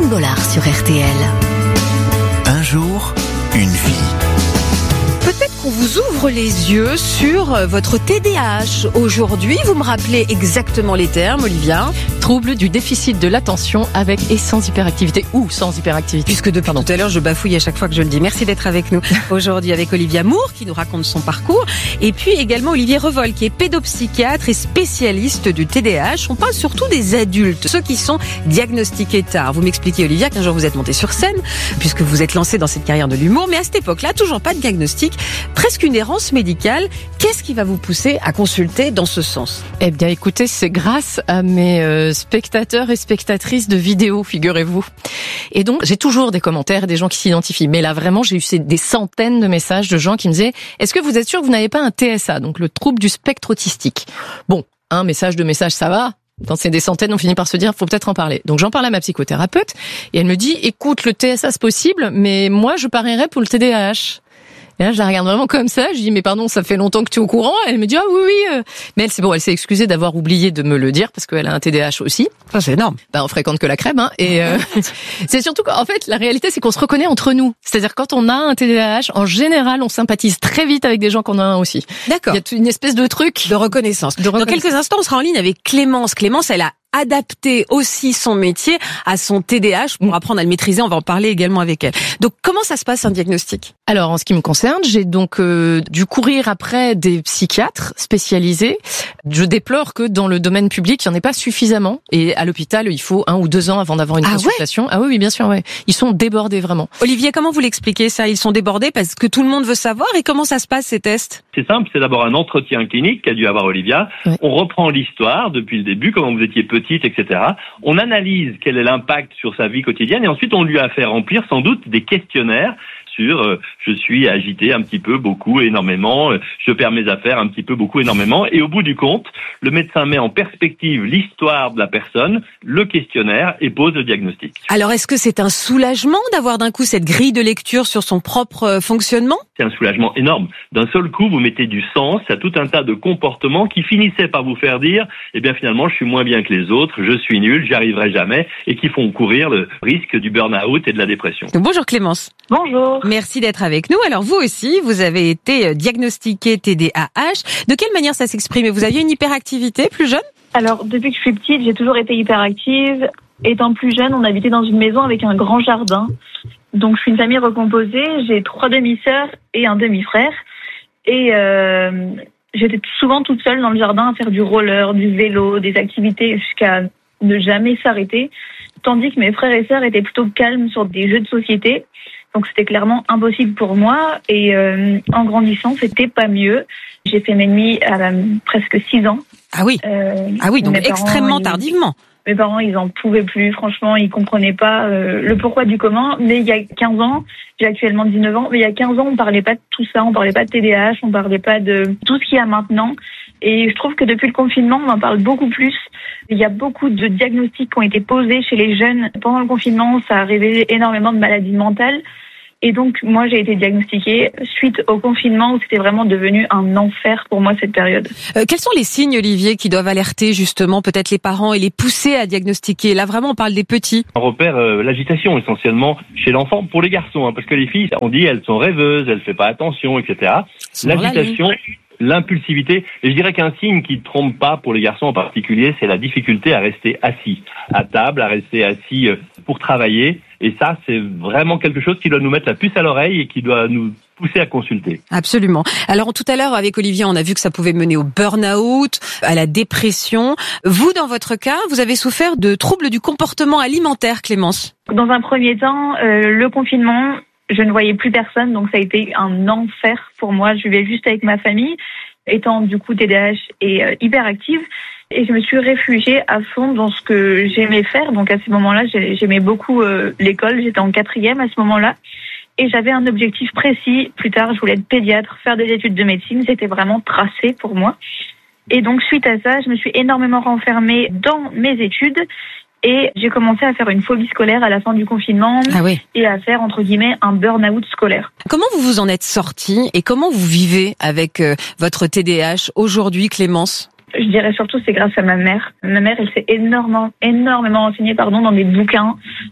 Anne Bollard sur RTL. Un jour, une vie. Peut-être qu'on vous ouvre les yeux sur votre TDAH. Aujourd'hui, vous me rappelez exactement les termes, Olivia. Trouble du déficit de l'attention avec et sans hyperactivité ou sans hyperactivité. Puisque depuis tout à l'heure, je bafouille à chaque fois que je le dis. Merci d'être avec nous aujourd'hui avec Olivia Moore qui nous raconte son parcours. Et puis également Olivier Revol qui est pédopsychiatre et spécialiste du TDAH. On parle surtout des adultes, ceux qui sont diagnostiqués tard. Vous m'expliquez, Olivia, qu'un jour vous êtes montée sur scène puisque vous êtes lancée dans cette carrière de l'humour. Mais à cette époque-là, toujours pas de diagnostic, presque une errance médicale. Qu'est-ce qui va vous pousser à consulter dans ce sens ? Eh bien, écoutez, c'est grâce à mes spectateurs et spectatrices de vidéos, figurez-vous. Et donc, j'ai toujours des commentaires et des gens qui s'identifient. Mais là, vraiment, j'ai eu des centaines de messages de gens qui me disaient « Est-ce que vous êtes sûr que vous n'avez pas un TSA ?» Donc, le trouble du spectre autistique. Bon, un message, deux messages, ça va. Quand c'est des centaines, on finit par se dire « Faut peut-être en parler ». Donc, j'en parle à ma psychothérapeute et elle me dit « Écoute, le TSA, c'est possible, mais moi, je parierais pour le TDAH ». Et là, je la regarde vraiment comme ça. Je dis, mais pardon, ça fait longtemps que tu es au courant. Elle me dit, ah oui. Mais elle, c'est bon, elle s'est excusée d'avoir oublié de me le dire parce qu'elle a un TDAH aussi. Ça, c'est énorme. On fréquente que la crème, hein. Et c'est surtout qu'en fait, la réalité, c'est qu'on se reconnaît entre nous. C'est-à-dire, quand on a un TDAH, en général, on sympathise très vite avec des gens qu'on a un aussi. D'accord. Il y a une espèce de truc. De reconnaissance. Dans quelques instants, on sera en ligne avec Clémence. Clémence, elle a adapter aussi son métier à son TDAH pour apprendre à le maîtriser. On va en parler également avec elle. Donc, comment ça se passe un diagnostic ? Alors, en ce qui me concerne, j'ai donc dû courir après des psychiatres spécialisés. Je déplore que dans le domaine public, il n'y en ait pas suffisamment. Et à l'hôpital, il faut 1 ou 2 ans avant d'avoir une consultation. Ouais. Ah oui, bien sûr, ouais. Ils sont débordés vraiment. Olivier, comment vous l'expliquez ça ? Ils sont débordés parce que tout le monde veut savoir. Et comment ça se passe ces tests ? C'est simple, c'est d'abord un entretien clinique qu'a dû avoir Olivia. Ouais. On reprend l'histoire depuis le début, comment vous étiez petite, etc. On analyse quel est l'impact sur sa vie quotidienne et ensuite on lui a fait remplir sans doute des questionnaires sur je suis agité un petit peu, beaucoup, énormément, je perds mes affaires un petit peu, beaucoup, énormément. Et au bout du compte, le médecin met en perspective l'histoire de la personne, le questionnaire et pose le diagnostic. Alors est-ce que c'est un soulagement d'avoir d'un coup cette grille de lecture sur son propre fonctionnement ? C'est un soulagement énorme. D'un seul coup, vous mettez du sens à tout un tas de comportements qui finissaient par vous faire dire eh bien finalement je suis moins bien que les autres, je suis nul, j'y arriverai jamais et qui font courir le risque du burn-out et de la dépression. Bonjour Clémence. Bonjour. Merci d'être avec nous. Alors vous aussi, vous avez été diagnostiqué TDAH. De quelle manière ça s'exprime ? Vous aviez une hyperactivité plus jeune ? Alors depuis que je suis petite, j'ai toujours été hyperactive. Étant plus jeune, on habitait dans une maison avec un grand jardin. Donc je suis une famille recomposée, j'ai 3 demi-sœurs et un demi-frère. Et j'étais souvent toute seule dans le jardin à faire du roller, du vélo, des activités jusqu'à ne jamais s'arrêter. Tandis que mes frères et sœurs étaient plutôt calmes sur des jeux de société. Donc c'était clairement impossible pour moi. Et en grandissant, c'était pas mieux. J'ai fait mes nuits à presque 6 ans. Ah oui, donc extrêmement tardivement. Mes parents, ils en pouvaient plus. Franchement, ils comprenaient pas le pourquoi du comment. Mais il y a 15 ans, j'ai actuellement 19 ans, mais il y a 15 ans, on parlait pas de tout ça. On parlait pas de TDAH, on parlait pas de tout ce qu'il y a maintenant. Et je trouve que depuis le confinement, on en parle beaucoup plus. Il y a beaucoup de diagnostics qui ont été posés chez les jeunes. Pendant le confinement, ça a révélé énormément de maladies mentales. Et donc, moi, j'ai été diagnostiquée suite au confinement où c'était vraiment devenu un enfer pour moi cette période. Quels sont les signes, Olivier, qui doivent alerter justement peut-être les parents et les pousser à diagnostiquer ? Là, vraiment, on parle des petits. On repère l'agitation essentiellement chez l'enfant pour les garçons, parce que les filles, on dit elles sont rêveuses, elles ne font pas attention, etc. L'agitation, l'impulsivité, et je dirais qu'un signe qui ne trompe pas pour les garçons en particulier, c'est la difficulté à rester assis à table, à rester assis pour travailler. Et ça, c'est vraiment quelque chose qui doit nous mettre la puce à l'oreille et qui doit nous pousser à consulter. Absolument. Alors tout à l'heure, avec Olivier, on a vu que ça pouvait mener au burn-out, à la dépression. Vous, dans votre cas, vous avez souffert de troubles du comportement alimentaire, Clémence. Dans un premier temps, le confinement, je ne voyais plus personne, donc ça a été un enfer pour moi. Je vivais juste avec ma famille, étant du coup TDAH et hyperactive. Et je me suis réfugiée à fond dans ce que j'aimais faire. Donc à ce moment-là, j'aimais beaucoup l'école. J'étais en 4e à ce moment-là. Et j'avais un objectif précis. Plus tard, je voulais être pédiatre, faire des études de médecine. C'était vraiment tracé pour moi. Et donc suite à ça, je me suis énormément renfermée dans mes études. Et j'ai commencé à faire une phobie scolaire à la fin du confinement et à faire, entre guillemets, un burn-out scolaire. Comment vous vous en êtes sortie et comment vous vivez avec votre TDAH aujourd'hui, Clémence ? Je dirais surtout c'est grâce à ma mère. Ma mère, elle s'est énormément renseignée dans des bouquins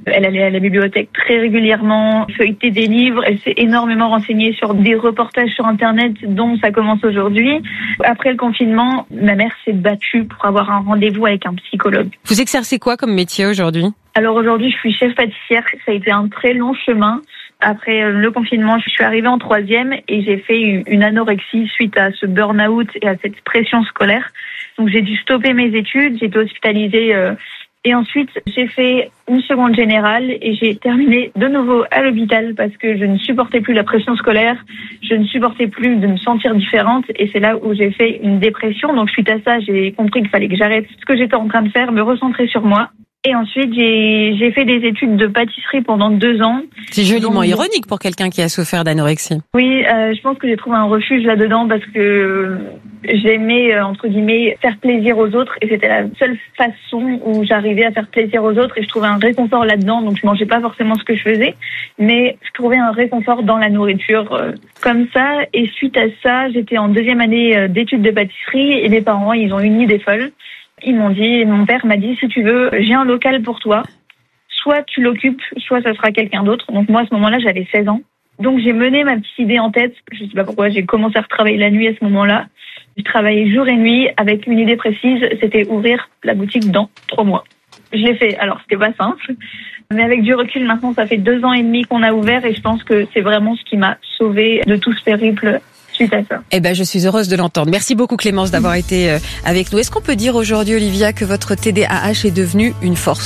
Elle allait à la bibliothèque très régulièrement, feuilletait des livres. Elle s'est énormément renseignée sur des reportages sur Internet dont ça commence aujourd'hui. Après le confinement, ma mère s'est battue pour avoir un rendez-vous avec un psychologue. Vous exercez quoi comme métier aujourd'hui ? Alors aujourd'hui, je suis chef pâtissière. Ça a été un très long chemin. Après le confinement, je suis arrivée en 3e et j'ai fait une anorexie suite à ce burn-out et à cette pression scolaire. Donc j'ai dû stopper mes études, j'ai été hospitalisée et ensuite j'ai fait une seconde générale et j'ai terminé de nouveau à l'hôpital parce que je ne supportais plus la pression scolaire, je ne supportais plus de me sentir différente et c'est là où j'ai fait une dépression. Donc suite à ça, j'ai compris qu'il fallait que j'arrête ce que j'étais en train de faire, me recentrer sur moi. Et ensuite, j'ai fait des études de pâtisserie pendant 2 ans. C'est joliment ironique pour quelqu'un qui a souffert d'anorexie. Oui, je pense que j'ai trouvé un refuge là-dedans parce que j'aimais, entre guillemets, faire plaisir aux autres. Et c'était la seule façon où j'arrivais à faire plaisir aux autres. Et je trouvais un réconfort là-dedans. Donc, je mangeais pas forcément ce que je faisais. Mais je trouvais un réconfort dans la nourriture comme ça. Et suite à ça, j'étais en 2e année d'études de pâtisserie. Et mes parents, ils ont eu une idée folle. Ils m'ont dit, mon père m'a dit, si tu veux, j'ai un local pour toi. Soit tu l'occupes, soit ça sera quelqu'un d'autre. Donc moi, à ce moment-là, j'avais 16 ans. Donc j'ai mené ma petite idée en tête. Je sais pas pourquoi, j'ai commencé à retravailler la nuit à ce moment-là. J'ai travaillé jour et nuit avec une idée précise. C'était ouvrir la boutique dans 3 mois. Je l'ai fait. Alors c'était pas simple. Mais avec du recul, maintenant, ça fait 2 ans et demi qu'on a ouvert et je pense que c'est vraiment ce qui m'a sauvée de tout ce périple suite à ça. Eh ben, je suis heureuse de l'entendre. Merci beaucoup Clémence d'avoir été avec nous. Est-ce qu'on peut dire aujourd'hui, Olivia, que votre TDAH est devenu une force ?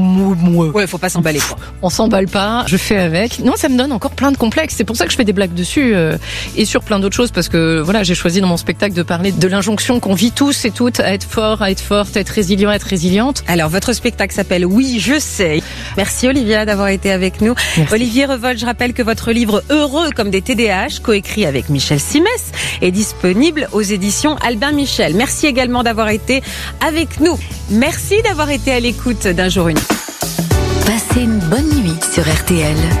Ouais, faut pas s'emballer, quoi. On s'emballe pas, je fais avec. Non, ça me donne encore plein de complexes. C'est pour ça que je fais des blagues dessus et sur plein d'autres choses parce que voilà, j'ai choisi dans mon spectacle de parler de l'injonction qu'on vit tous et toutes à être fort, à être forte, à être résilient, à être résiliente. Alors, votre spectacle s'appelle Oui, je sais. Merci Olivia d'avoir été avec nous. Merci. Olivier Revolt, je rappelle que votre livre Heureux comme des TDAH, coécrit avec Michel Simès, est disponible aux éditions Albin Michel. Merci également d'avoir été avec nous. Merci d'avoir été à l'écoute d'Un jour une vie. Passez une bonne nuit sur RTL.